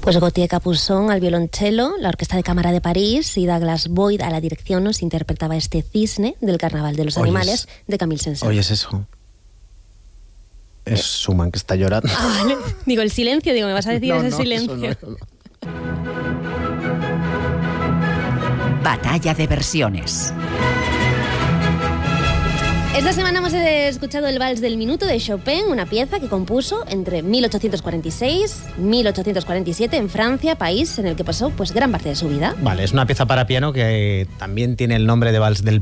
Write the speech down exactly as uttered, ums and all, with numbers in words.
Pues Gautier Capuçon al violonchelo, la Orquesta de Cámara de París y Douglas Boyd a la dirección nos interpretaba este cisne del Carnaval de los Oyes, Animales de Camille Saint-Saëns. ¿Oyes eso? Es Schumann que está llorando. Ah, vale. Digo, el silencio, digo, me vas a decir no, ese no, silencio. Eso no, eso no. Batalla de versiones. Esta semana hemos escuchado el Vals del Minuto de Chopin, una pieza que compuso entre mil ochocientos cuarenta y seis y mil ochocientos cuarenta y siete en Francia, país en el que pasó pues gran parte de su vida. Vale, es una pieza para piano que también tiene el nombre de Vals del